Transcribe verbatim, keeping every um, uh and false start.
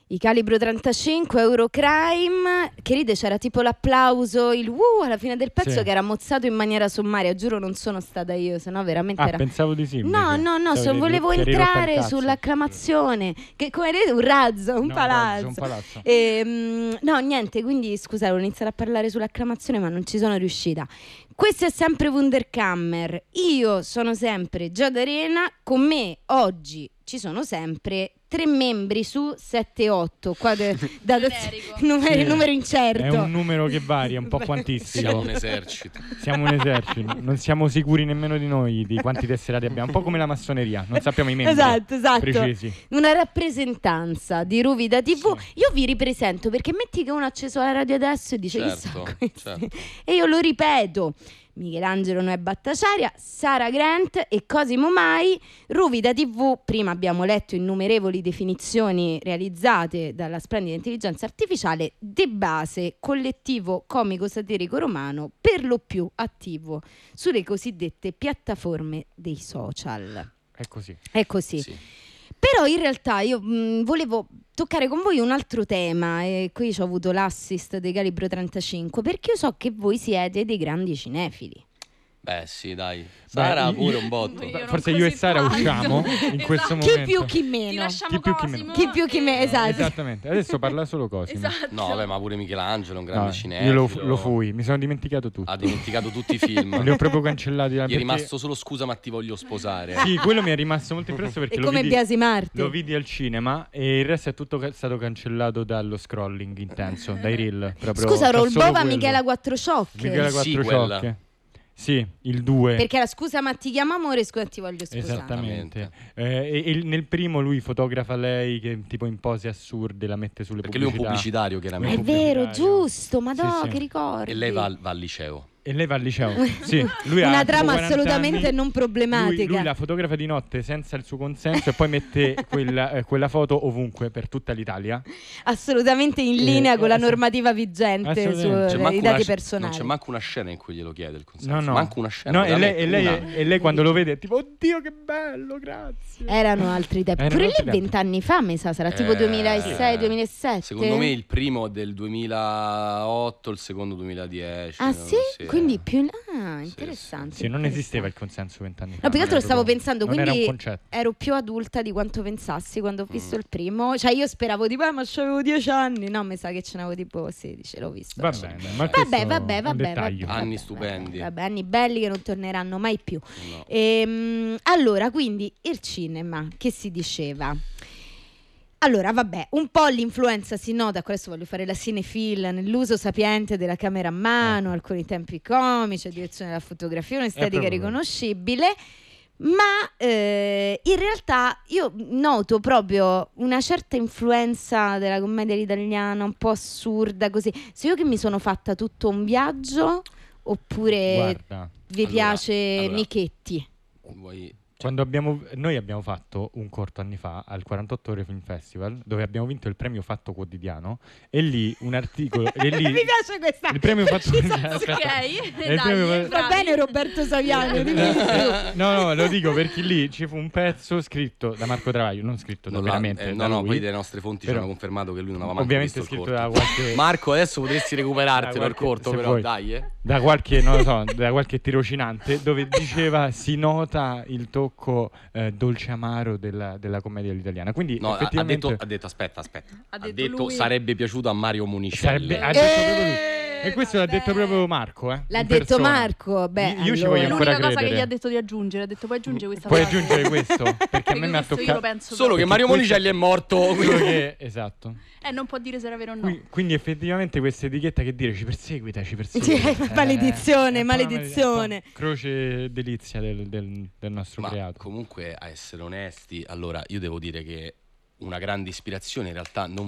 I Calibro trentacinque, Eurocrime, che ride, c'era tipo l'applauso, il uh alla fine del pezzo, sì, che era mozzato in maniera sommaria, giuro non sono stata io, sennò veramente ah, era... pensavo di sì. No, no, no, so, volevo entrare sull'acclamazione, che come vedete un razzo, un no, palazzo. razzo, un palazzo. E, um, no, niente, quindi scusa, ho iniziato a parlare sull'acclamazione ma non ci sono riuscita. Questo è sempre Wunderkammer, io sono sempre Giada Arena, con me oggi ci sono sempre tre membri su sette otto, qua de, da, da, numero, sì, numero incerto. È un numero che varia, un po' quantissimo. Siamo un esercito. Siamo un esercito, non siamo sicuri nemmeno di noi di quanti tesserati abbiamo, un po' come la massoneria, non sappiamo i membri esatto, esatto. precisi. Una rappresentanza di Ruvida tivù, sì. Io vi ripresento perché metti che uno ha acceso la radio adesso e dice certo, certo. E io lo ripeto: Michelangelo Noè Battaciaria, Sara Grant e Cosimo Mai. Ruvida tivù, prima abbiamo letto innumerevoli definizioni realizzate dalla splendida intelligenza artificiale, di base collettivo comico satirico romano, per lo più attivo sulle cosiddette piattaforme dei social. È così. È così. Sì. Però in realtà io mh, volevo toccare con voi un altro tema, e qui ho avuto l'assist dei Calibro trentacinque, perché io so che voi siete dei grandi cinefili. Beh sì, dai. Sara Beh, pure io, un botto. Io Forse io e Sara tanto. usciamo in questo momento. Chi più chi meno. Ti lasciamo Chi più chi Cosimo meno. Chi più chi meno, esatto. Esattamente. Adesso parla solo Cosimo. Esatto. No, vabbè, ma pure Michelangelo è un grande No, cinefilo. io lo, lo fui, mi sono dimenticato tutto. Ha dimenticato tutti i film. Li ho proprio cancellati. Gli è perché... rimasto solo scusa ma ti voglio sposare. Sì, quello mi è rimasto molto impresso perché E lo come vidi, biasimarti. lo vidi al cinema e il resto è tutto ca- stato cancellato dallo scrolling intenso, dai reel. Proprio, Scusa, c'ho solo Rolbova, quello. Michela Quattro Sciocche. Michela Il Quattro sequel. Sciocche. Sì, il due. Perché la scusa ma ti chiamo amore, scusa ti voglio sposare. Esattamente. Eh, e, e nel primo lui fotografa lei che tipo in pose assurde la mette sulle Perché lui è un pubblicità. pubblicitario, È chiaramente. vero, giusto, ma no, Sì, sì. che ricordi. E lei va, al- va al liceo. E lei va al liceo. Sì, lui Una ha trama tipo quaranta assolutamente anni. non problematica. Lui, lui la fotografa di notte senza il suo consenso e poi mette quella, eh, quella foto ovunque per tutta l'Italia. Assolutamente in linea Eh, con la eh, normativa vigente assolutamente. sui C'è manco dati una- personali. Non c'è manco una scena in cui glielo chiede il consenso. No, no. Manco una scena. No, e lei, veramente, e, lei, una. e lei quando lo vede è tipo, oddio che bello, grazie. Erano altri tempi. Erano Pure altri lì tempi. vent'anni fa, mi sa, sarà tipo Eh, duemilasei duemilasette. Secondo me il primo è del duemilaotto, il secondo duemiladieci. Ah no? sì? Sì, Quindi eh. più in ah, Sì, interessante. Sì, non interessante. esisteva il consenso vent'anni fa. No, più che non altro era stavo proprio- pensando, non era un quindi concetto. ero più adulta di quanto pensassi quando ho visto Mm. il primo. Cioè io speravo tipo, eh, ma c'avevo dieci anni. No, mi sa che ce n'avevo tipo sedici, l'ho visto. Va Sì. bene, ma Vabbè, questo vabbè, è un vabbè, dettaglio. vabbè, Anni vabbè, stupendi. Vabbè, anni belli che non torneranno mai più. No. Ehm, allora, quindi il cinema, che si diceva? Allora, vabbè, un po' l'influenza si nota, adesso voglio fare la cinefila, nell'uso sapiente della camera a mano, Eh. alcuni tempi comici, direzione della fotografia, un'estetica proprio riconoscibile, ma eh, in realtà io noto proprio una certa influenza della commedia italiana, un po' assurda così. Se io che mi sono fatta tutto un viaggio, oppure Guarda, vi Allora, piace allora. Michetti? Vuoi... quando abbiamo, noi abbiamo fatto un corto anni fa al quarantotto Ore Film Festival dove abbiamo vinto il premio Fatto Quotidiano e lì un articolo e lì, Mi piace questa il premio Fatto precisazione. Aspetta. Ok, E il premio- dai, Va bene Roberto Saviano, dimmi di più. No, no, lo dico perché lì ci fu un pezzo scritto da Marco Travaglio, non scritto da Non l'ha- veramente eh, da no, no, lui. poi le nostre fonti Però- ci hanno confermato che lui non aveva manco Ovviamente visto il scritto corto. da qualche Marco, adesso potresti recuperartelo Da il qualche- corto, se però vuoi. dai, eh. da qualche, non lo so, da qualche tirocinante dove diceva si nota il tocco eh, dolce amaro della, della commedia all'italiana. Quindi No, ha- ha effettivamente detto, ha detto, aspetta, aspetta. Ha Ha detto detto, lui. sarebbe piaciuto a Mario Monicelli. sarebbe, ha detto Eh, proprio lui. E questo l'ha detto proprio Marco, eh, L'ha in detto persona. Marco. Beh, Io- io ci allora- voglio È ancora l'unica cosa che credere. gli ha detto di aggiungere. Ha detto puoi aggiungere questa Puoi frase. aggiungere questo? Perché a me mi ha questo io lo toccato penso Solo che proprio. Mario questo- Monicelli è morto. solo quindi- che esatto. Eh, non può dire se era vero o no. Qui- quindi effettivamente questa etichetta che dire ci perseguita, ci Sì, perseguita. maledizione, è un po' una maledizione. un po' croce delizia del, del- del nostro Ma creato. comunque, a essere onesti, allora io devo dire che una grande ispirazione in realtà non